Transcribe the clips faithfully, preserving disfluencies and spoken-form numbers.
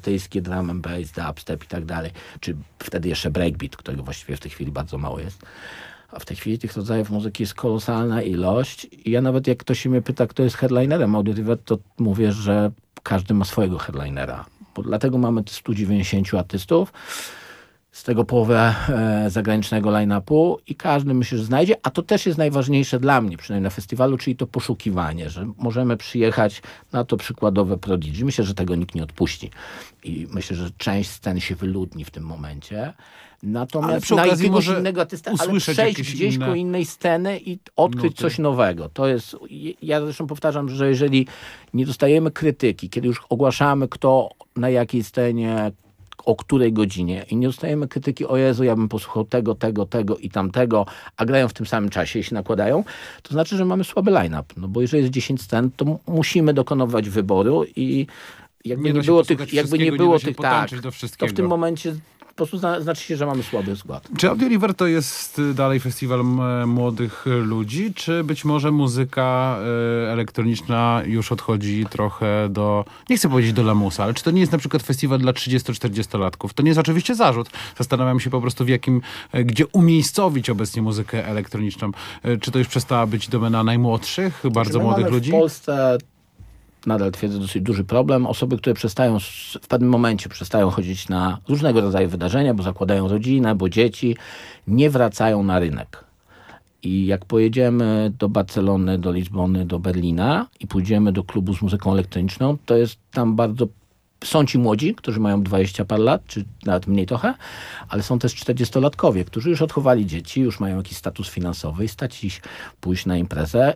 brytyjskie drum and bass, dubstep i tak dalej, czy wtedy jeszcze breakbeat, którego właściwie w tej chwili bardzo mało jest. A w tej chwili tych rodzajów muzyki jest kolosalna ilość i ja nawet jak ktoś się mnie pyta, kto jest headlinerem Audio River, to mówię, że każdy ma swojego headlinera. Bo dlatego mamy stu dziewięćdziesięciu artystów, z tego połowę e, zagranicznego line-upu i każdy myślę, że znajdzie, a to też jest najważniejsze dla mnie, przynajmniej na festiwalu, czyli to poszukiwanie, że możemy przyjechać na to przykładowe Prodigy. Myślę, że tego nikt nie odpuści i myślę, że część scen się wyludni w tym momencie. Natomiast na jakiegoś innego artysta, ale przejść gdzieś inne... do innej sceny i odkryć nuty. Coś nowego. To jest, ja zresztą powtarzam, że jeżeli nie dostajemy krytyki, kiedy już ogłaszamy kto na jakiej scenie, o której godzinie i nie dostajemy krytyki, o Jezu, ja bym posłuchał tego, tego, tego i tamtego, a grają w tym samym czasie i się nakładają, to znaczy, że mamy słaby line-up. No bo jeżeli jest dziesięć scen, to musimy dokonywać wyboru i jakby nie, nie było tych, jakby nie było tych, tak, to w tym momencie po prostu zna, znaczy się, że mamy słaby skład. Czy Audio River to jest dalej festiwal młodych ludzi, czy być może muzyka y, elektroniczna już odchodzi trochę do, nie chcę powiedzieć do lamusa, ale czy to nie jest na przykład festiwal dla trzydziesto-czterdziestolatków? To nie jest oczywiście zarzut. Zastanawiam się po prostu w jakim, gdzie umiejscowić obecnie muzykę elektroniczną. Y, czy to już przestała być domena najmłodszych, bardzo My młodych mamy ludzi? W Polsce nadal twierdzę dosyć duży problem. Osoby, które przestają, w pewnym momencie przestają chodzić na różnego rodzaju wydarzenia, bo zakładają rodzinę, bo dzieci, nie wracają na rynek. I jak pojedziemy do Barcelony, do Lizbony, do Berlina i pójdziemy do klubu z muzyką elektroniczną, to jest tam bardzo... Są ci młodzi, którzy mają dwadzieścia parę lat, czy nawet mniej trochę, ale są też czterdziestolatkowie, którzy już odchowali dzieci, już mają jakiś status finansowy i stać ich pójść na imprezę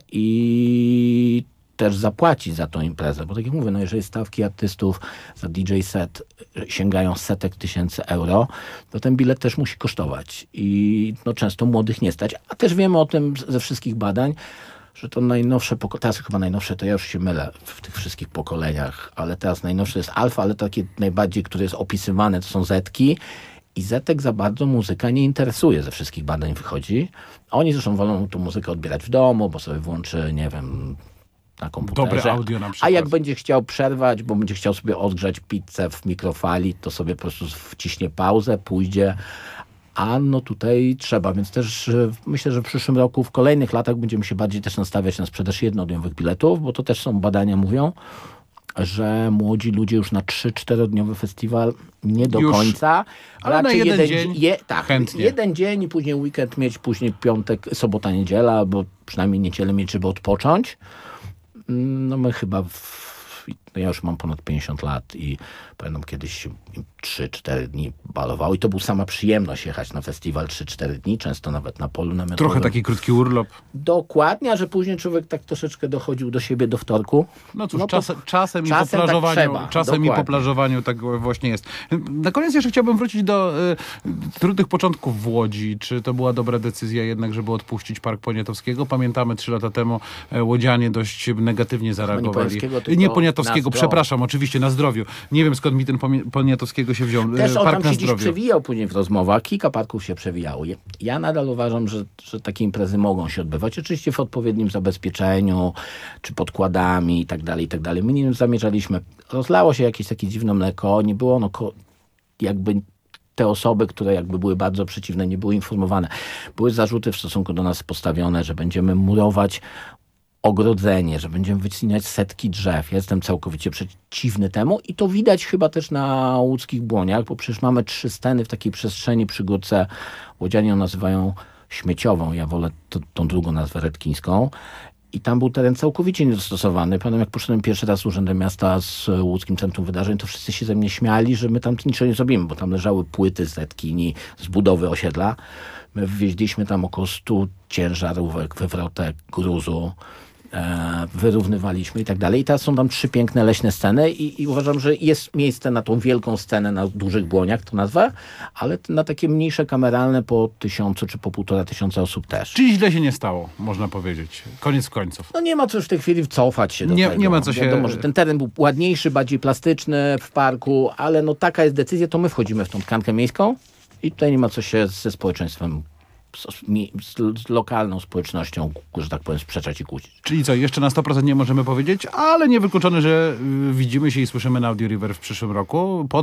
i też zapłacić za tą imprezę, bo tak jak mówię, no jeżeli stawki artystów za D J set sięgają setek tysięcy euro, to ten bilet też musi kosztować i no często młodych nie stać, a też wiemy o tym ze wszystkich badań, że to najnowsze pokolenie, teraz chyba najnowsze, to ja już się mylę w tych wszystkich pokoleniach, ale teraz najnowsze jest alfa, ale takie najbardziej, które jest opisywane, to są zetki i zetek za bardzo muzyka nie interesuje, ze wszystkich badań wychodzi. Oni zresztą wolą tą muzykę odbierać w domu, bo sobie włączy, nie wiem, na komputerze. Dobre audio na przykład. A jak będzie chciał przerwać, bo będzie chciał sobie odgrzać pizzę w mikrofali, to sobie po prostu wciśnie pauzę, pójdzie. A no tutaj trzeba, więc też myślę, że w przyszłym roku, w kolejnych latach będziemy się bardziej też nastawiać na sprzedaż jednodniowych biletów, bo to też są badania mówią, że młodzi ludzie już na trzy czterodniowy festiwal nie do już, końca. Ale na jeden, jeden dzień je, tak, chętnie. Jeden dzień i później weekend mieć, później piątek, sobota, niedziela, albo przynajmniej niedzielę mieć, żeby odpocząć. No my chyba, w, no ja już mam ponad pięćdziesiąt lat i pamiętam kiedyś trzy cztery dni balował i to był sama przyjemność jechać na festiwal trzy cztery dni, często nawet na polu namiotowym. Trochę taki krótki urlop. Dokładnie, a że później człowiek tak troszeczkę dochodził do siebie do wtorku. No cóż, no czas, czasem, czasem, i po plażowaniu, tak czasem i po plażowaniu tak właśnie jest. Na koniec jeszcze chciałbym wrócić do y, trudnych początków w Łodzi. Czy to była dobra decyzja jednak, żeby odpuścić Park Poniatowskiego? Pamiętamy trzy lata temu e, łodzianie dość negatywnie zareagowali. Nie, nie Poniatowskiego, przepraszam, oczywiście na zdrowiu. Nie wiem skąd mi ten Poniatowskiego się wziął. Też Park on tam się dziś przewijał później w rozmowach. Kilka parków się przewijało. Ja nadal uważam, że, że takie imprezy mogą się odbywać. Oczywiście w odpowiednim zabezpieczeniu, czy podkładami i tak dalej, i tak dalej. My nie zamierzaliśmy. Rozlało się jakieś takie dziwne mleko. Nie było ono jakby... Te osoby, które jakby były bardzo przeciwne, nie były informowane. Były zarzuty w stosunku do nas postawione, że będziemy murować ogrodzenie, że będziemy wycinać setki drzew. Ja jestem całkowicie przeciwny temu i to widać chyba też na łódzkich błoniach, bo przecież mamy trzy sceny w takiej przestrzeni przy górce. Łodzianie ją nazywają śmieciową. Ja wolę to, tą drugą nazwę redkińską. I tam był teren całkowicie niedostosowany. Pamiętam, jak poszedłem pierwszy raz z Urzędem Miasta z Łódzkim Centrum Wydarzeń, to wszyscy się ze mnie śmiali, że my tam niczego nie zrobimy, bo tam leżały płyty z Redkini, z budowy osiedla. My wywieźliśmy tam około stu ciężarówek, wywrotek, gruzu, e, wyrównywaliśmy i tak dalej. I teraz są tam trzy piękne leśne sceny i, i uważam, że jest miejsce na tą wielką scenę na dużych błoniach, to nazwę, ale na takie mniejsze kameralne po tysiącu czy po półtora tysiąca osób też. Czyli źle się nie stało, można powiedzieć. Koniec końców. No nie ma co już w tej chwili cofać się do nie, tego. Nie ma co się... Wiadomo, że ten teren był ładniejszy, bardziej plastyczny w parku, ale no taka jest decyzja, to my wchodzimy w tą tkankę miejską i tutaj nie ma co się ze społeczeństwem, z, z, z lokalną społecznością, że tak powiem, sprzeczać i kłócić. Czyli co, jeszcze na sto procent nie możemy powiedzieć, ale niewykluczone, że widzimy się i słyszymy na Audio River w przyszłym roku. Pod